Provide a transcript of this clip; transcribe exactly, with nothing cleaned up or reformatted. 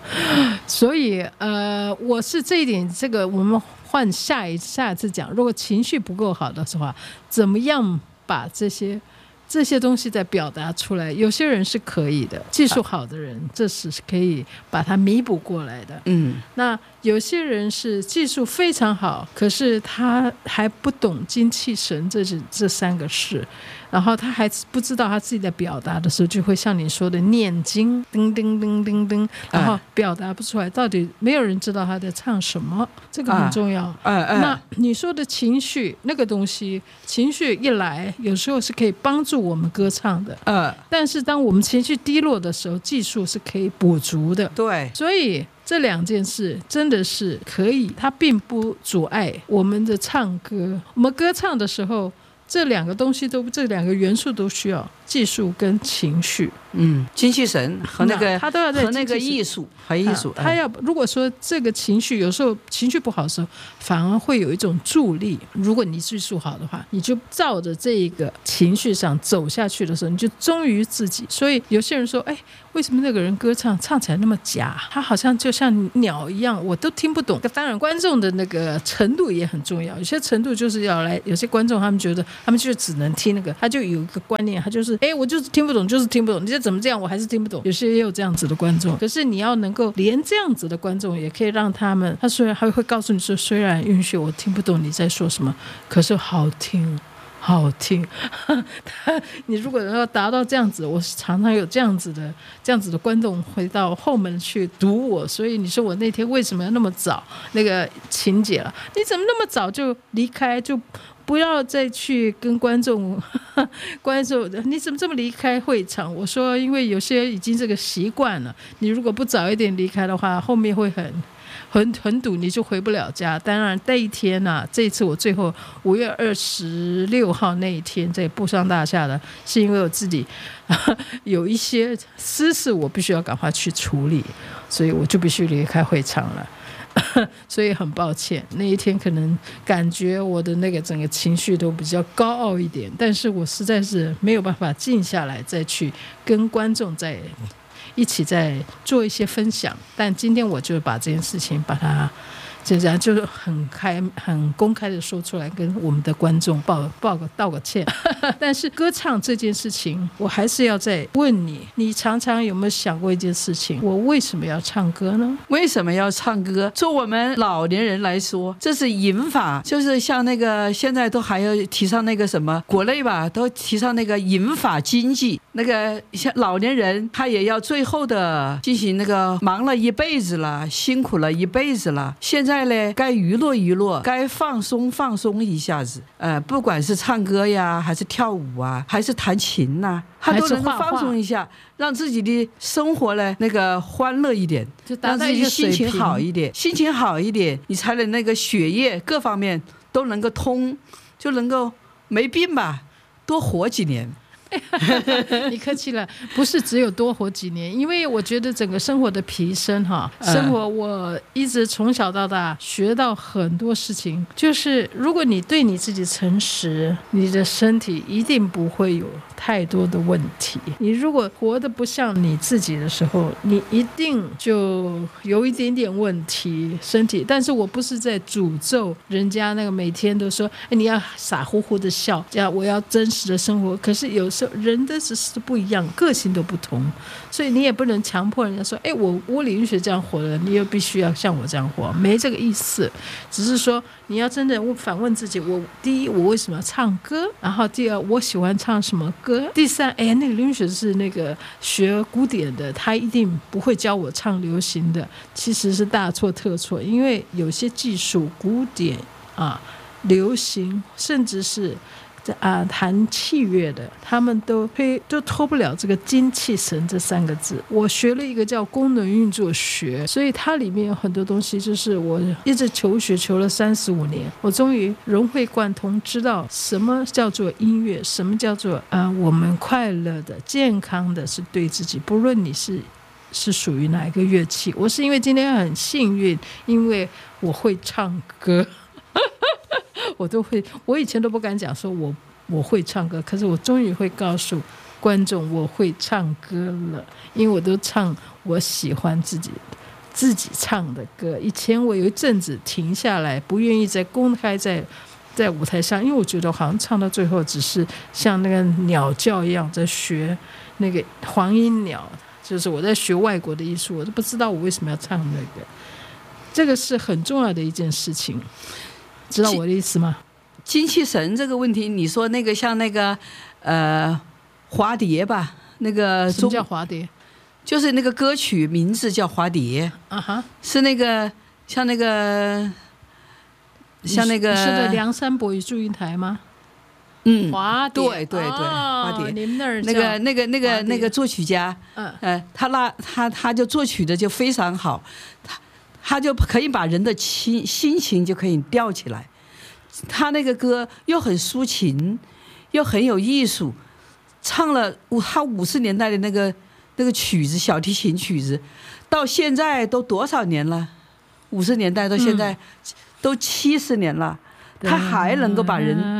所以呃，我是这一点，这个我们换下一下一次讲。如果情绪不够好的话，怎么样把这些这些东西再表达出来？有些人是可以的，技术好的人，这是可以把它弥补过来的。嗯，那有些人是技术非常好，可是他还不懂精气神这这三个事。然后他还不知道他自己在表达的时候，就会像你说的念经，叮叮叮叮叮，然后表达不出来，到底没有人知道他在唱什么，这个很重要。啊啊啊、那你说的情绪那个东西，情绪一来，有时候是可以帮助我们歌唱的。啊、但是当我们情绪低落的时候，技术是可以补足的。对，所以这两件事真的是可以，它并不阻碍我们的唱歌。我们歌唱的时候，这两个东西都，这两个元素都需要技术跟情绪， 嗯，精气神和那个他都要在和那个艺术和艺术。 他要如果说这个情绪有时候情绪不好的时候，反而会有一种助力。如果你技术好的话，你就照着这一个情绪上走下去的时候，你就忠于自己。所以有些人说，哎，为什么那个人歌唱唱起来那么假？他好像就像鸟一样，我都听不懂。当然，观众的那个程度也很重要。有些程度就是要来，有些观众他们觉得。他们就只能听那个，他就有一个观念，他就是哎，我就是听不懂，就是听不懂，你这怎么这样，我还是听不懂。有些也有这样子的观众，可是你要能够连这样子的观众也可以让他们，他虽然还会告诉你说，虽然允许我听不懂你在说什么，可是好听。好听你如果要达到这样子，我常常有这样子的这样子的观众回到后门去堵我，所以你说我那天为什么要那么早那个情节了，你怎么那么早就离开，就不要再去跟观众观众你怎么这么离开会场？我说因为有些已经这个习惯了，你如果不早一点离开的话，后面会很很很堵，你就回不了家。当然那一天啊，这一次我最后五月二十六号那一天在布商大厦的，是因为我自己有一些私事我必须要赶快去处理，所以我就必须离开会场了。所以很抱歉，那一天可能感觉我的那个整个情绪都比较高傲一点，但是我实在是没有办法静下来再去跟观众再一起再做一些分享。但今天我就把这件事情把它就这样就是很开很公开的说出来，跟我们的观众报报个道个歉但是歌唱这件事情，我还是要再问你，你常常有没有想过一件事情，我为什么要唱歌呢？ 为什么要唱歌？就我们老年人来说，这是银发，就是像那个现在都还要提倡那个什么，国内吧都提倡那个银发经济，那个像老年人他也要最后的进行那个忙了一辈子了，辛苦了一辈子了，现在呢该娱乐娱乐，该放松放松一下子，呃，不管是唱歌呀，还是跳舞啊，还是弹琴呐、啊，他都能够放松一下，让自己的生活呢那个欢乐一点， 就达到一个水平， 让自己心情好一点，心情好一点，你才能那个血液各方面都能够通，就能够没病吧，多活几年。 你客气了，不是只有多活几年，因为我觉得整个生活的提升哈，生活我一直从小到大学到很多事情，就是如果你对你自己诚实，你的身体一定不会有太多的问题。你如果活得不像你自己的时候，你一定就有一点点问题身体。但是我不是在诅咒人家那个每天都说哎，你要傻乎乎的笑，这样我要真实的生活，可是有时候人的只是不一样，个性都不同，所以你也不能强迫人家说哎，我我李云雪这样活了，你又必须要像我这样活，没这个意思。只是说你要真的反问自己，我第一我为什么要唱歌，然后第二我喜欢唱什么歌，第三哎，那个李云雪是那个学古典的，他一定不会教我唱流行的，其实是大错特错。因为有些技术古典啊、流行甚至是啊，弹器乐的，他们都都脱不了这个精气神这三个字。我学了一个叫功能运作学，所以它里面有很多东西，就是我一直求学求了三十五年，我终于融会贯通，知道什么叫做音乐，什么叫做啊，我们快乐的、健康的是对自己，不论你是是属于哪一个乐器。我是因为今天很幸运，因为我会唱歌。我都会，我以前都不敢讲说我我会唱歌，可是我终于会告诉观众我会唱歌了，因为我都唱我喜欢自己自己唱的歌。以前我有一阵子停下来，不愿意再公开在在舞台上，因为我觉得好像唱到最后只是像那个鸟叫一样在学那个黄莺鸟，就是我在学外国的艺术，我都不知道我为什么要唱那个。这个是很重要的一件事情，知道我的意思吗？ 精气神这个问题，你说那个像那个呃花蝶吧，那个什么叫花蝶？ 就是那个歌曲名字叫花蝶啊哈， 是那个像那个像那个是的梁山伯与祝英台吗？ 嗯， 花蝶， 对对对， 哦、 花蝶， 你们那儿那个那个那个那个作曲家， 嗯， 呃，他那他他就作曲的就非常好，他他就可以把人的心心情就可以吊起来，他那个歌又很抒情，又很有艺术，唱了他五十年代的那个那个曲子，小提琴曲子，到现在都多少年了？五十年代到现在、嗯、都七十年了，他还能够把人